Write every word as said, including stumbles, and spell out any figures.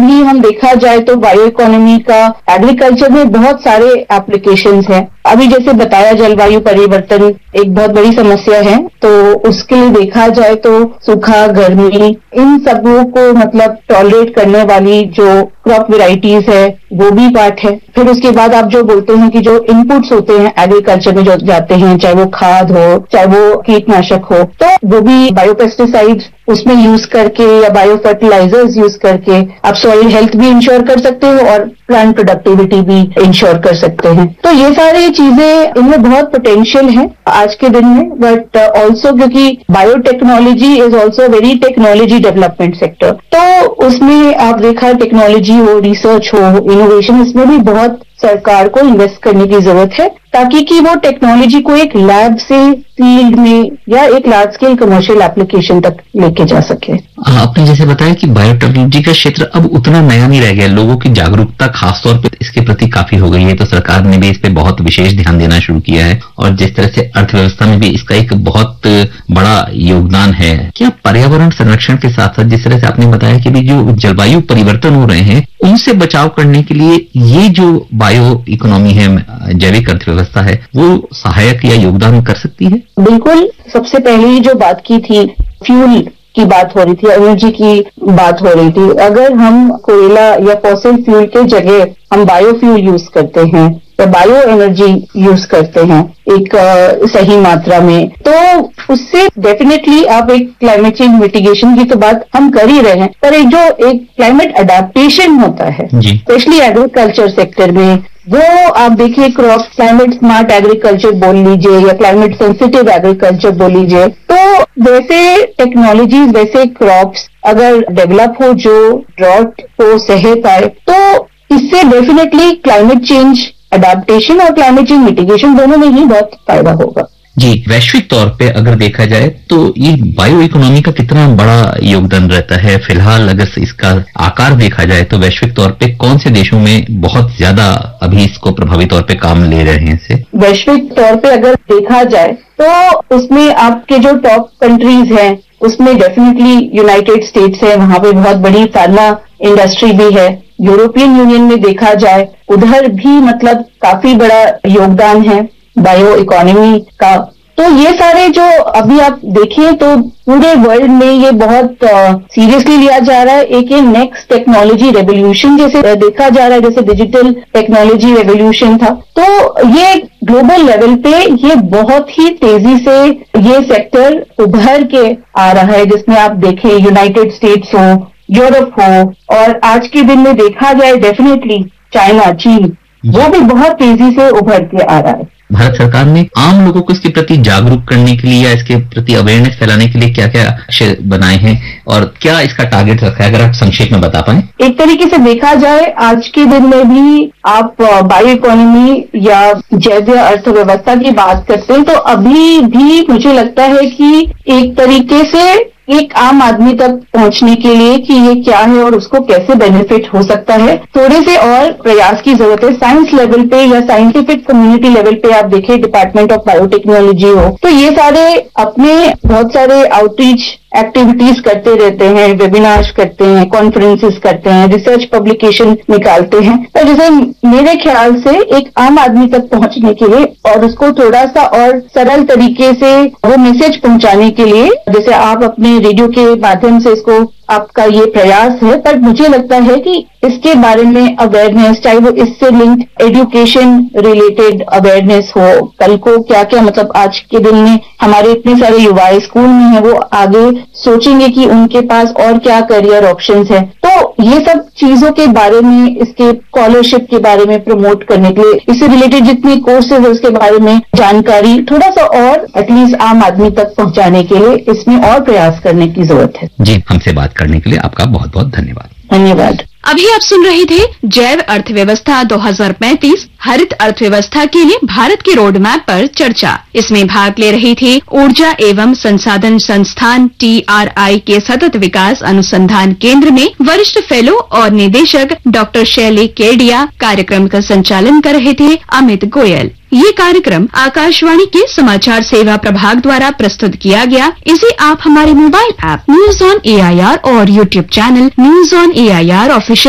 भी हम देखा जाए तो बायो इकोनॉमी का एग्रीकल्चर में बहुत सारे एप्लीकेशंस हैं। अभी जैसे बताया जलवायु परिवर्तन एक बहुत बड़ी समस्या है, तो उसके लिए देखा जाए तो सूखा, गर्मी, इन सबों को मतलब टॉलरेट करने वाली जो क्रॉप वेराइटीज है वो भी पार्ट है। फिर उसके बाद आप जो बोलते हैं कि जो इनपुट्स होते हैं एग्रीकल्चर में जो जाते हैं, चाहे वो खाद हो, चाहे वो कीटनाशक हो, तो वो भी बायोपेस्टिसाइड्स उसमें यूज करके या बायो फर्टिलाइजर्स यूज करके आप सॉइल हेल्थ भी इंश्योर कर सकते हो और प्लांट प्रोडक्टिविटी भी इंश्योर कर सकते हैं। तो ये सारी चीजें, इनमें बहुत पोटेंशियल है आज के दिन में, बट ऑल्सो क्योंकि biotechnology is also very technology development sector, तो उसमें आप देखा टेक्नोलॉजी हो, रिसर्च हो, इनोवेशन, इसमें भी बहुत सरकार को इन्वेस्ट करने की जरूरत है ताकि कि वो टेक्नोलॉजी को एक लैब से फील्ड में या एक लार्ज स्केल कमर्शियल एप्लीकेशन तक लेके जा सके। आपने जैसे बताया कि बायोटेक्नोलॉजी का क्षेत्र अब उतना नया नहीं रह गया, लोगों की जागरूकता खासतौर पर इसके प्रति काफी हो गई है, तो सरकार ने भी इस पे बहुत विशेष ध्यान देना शुरू किया है और जिस तरह से अर्थव्यवस्था में भी इसका एक बहुत बड़ा योगदान है। क्या पर्यावरण संरक्षण के साथ साथ जिस तरह से आपने बताया कि भी जो जलवायु परिवर्तन हो रहे हैं उनसे बचाव करने के लिए ये जो बायो इकोनॉमी है, जैविक अर्थव्यवस्था है, वो सहायक या योगदान कर सकती है? बिल्कुल। सबसे पहले जो बात की थी फ्यूल की बात हो रही थी, एनर्जी की बात हो रही थी, अगर हम कोयला या फॉसिल फ्यूल के जगह हम बायोफ्यूल यूज करते हैं या बायो एनर्जी यूज करते हैं एक आ, सही मात्रा में, तो उससे डेफिनेटली आप एक क्लाइमेट चेंज मिटिगेशन की तो बात हम कर ही रहे हैं, पर एक जो एक क्लाइमेट अडेप्टेशन होता है स्पेशली एग्रीकल्चर सेक्टर में, वो आप देखिए क्रॉप क्लाइमेट स्मार्ट एग्रीकल्चर बोल लीजिए या क्लाइमेट सेंसिटिव एग्रीकल्चर बोल लीजिए, तो वैसे टेक्नोलॉजीज, वैसे क्रॉप्स अगर डेवलप हो जो ड्रॉट को सह पाए, तो इससे डेफिनेटली क्लाइमेट चेंज अडेप्टेशन और क्लाइमेट चेंज मिटिगेशन दोनों में ही बहुत फायदा होगा। जी, वैश्विक तौर पे अगर देखा जाए तो ये बायो इकोनॉमी का कितना बड़ा योगदान रहता है? फिलहाल अगर इसका आकार देखा जाए तो वैश्विक तौर पे कौन से देशों में बहुत ज्यादा अभी इसको प्रभावी तौर पे काम ले रहे हैं इसे? वैश्विक तौर पे अगर देखा जाए तो उसमें आपके जो टॉप कंट्रीज हैं उसमें डेफिनेटली यूनाइटेड स्टेट्स है, वहां पे बहुत बड़ी फार्मा इंडस्ट्री भी है। यूरोपियन यूनियन में देखा जाए उधर भी मतलब काफी बड़ा योगदान है बायो इकोनॉमी का। तो ये सारे जो अभी आप देखें तो पूरे वर्ल्ड में ये बहुत सीरियसली लिया जा रहा है, एक ये नेक्स्ट टेक्नोलॉजी रेवोल्यूशन जैसे देखा जा रहा है, जैसे डिजिटल टेक्नोलॉजी रेवोल्यूशन था, तो ये ग्लोबल लेवल पे ये बहुत ही तेजी से ये सेक्टर उभर के आ रहा है, जिसमें आप देखें यूनाइटेड स्टेट्स हो, यूरोप हो, और आज के दिन में देखा जाए डेफिनेटली चाइना, चीन, वो भी बहुत तेजी से उभर के आ रहा है। भारत सरकार ने आम लोगों को इसके प्रति जागरूक करने के लिए या इसके प्रति अवेयरनेस फैलाने के लिए क्या क्या लक्ष्य बनाए हैं और क्या इसका टारगेट रखा है, अगर आप संक्षेप में बता पाएं? एक तरीके से देखा जाए आज के दिन में भी आप बायो इकोनॉमी या जैव अर्थव्यवस्था की बात करते हैं तो अभी भी मुझे लगता है कि एक तरीके से एक आम आदमी तक पहुंचने के लिए कि ये क्या है और उसको कैसे बेनिफिट हो सकता है, थोड़े से और प्रयास की जरूरत है। साइंस लेवल पे या साइंटिफिक कम्युनिटी लेवल पे आप देखिए डिपार्टमेंट ऑफ बायोटेक्नोलॉजी हो, तो ये सारे अपने बहुत सारे आउटरीच एक्टिविटीज करते रहते हैं, वेबिनार्स करते हैं, कॉन्फ्रेंसेस करते हैं, रिसर्च पब्लिकेशन निकालते हैं। तो जैसे मेरे ख्याल से एक आम आदमी तक पहुंचने के लिए और उसको थोड़ा सा और सरल तरीके से वो मैसेज पहुंचाने के लिए, जैसे आप अपने रेडियो के माध्यम से इसको आपका ये प्रयास है, पर मुझे लगता है कि इसके बारे में अवेयरनेस, चाहे वो इससे लिंक्ड एजुकेशन रिलेटेड अवेयरनेस हो, कल को क्या क्या मतलब आज के दिन में हमारे इतने सारे युवा स्कूल में हैं, वो आगे सोचेंगे कि उनके पास और क्या करियर ऑप्शंस हैं, तो ये सब चीजों के बारे में, इसके स्कॉलरशिप के बारे में प्रमोट करने के लिए, इससे रिलेटेड जितने कोर्सेज है उसके बारे में जानकारी थोड़ा सा और एटलीस्ट आम आदमी तक पहुंचाने के लिए इसमें और प्रयास करने की जरूरत है। जी, हमसे बात करने के लिए आपका बहुत बहुत धन्यवाद। धन्यवाद। अभी आप सुन रहे थे जैव अर्थव्यवस्था दो हज़ार पैंतीस हरित अर्थव्यवस्था के लिए भारत के रोड मैप पर चर्चा। इसमें भाग ले रही थी ऊर्जा एवं संसाधन संस्थान टी आर आई के सतत विकास अनुसंधान केंद्र में वरिष्ठ फेलो और निदेशक डॉक्टर शैली केडिया। कार्यक्रम का संचालन कर रहे थे अमित गोयल। ये कार्यक्रम आकाशवाणी के समाचार सेवा प्रभाग द्वारा प्रस्तुत किया गया। इसे आप हमारे mobile app news on A I R और YouTube channel news on A I R official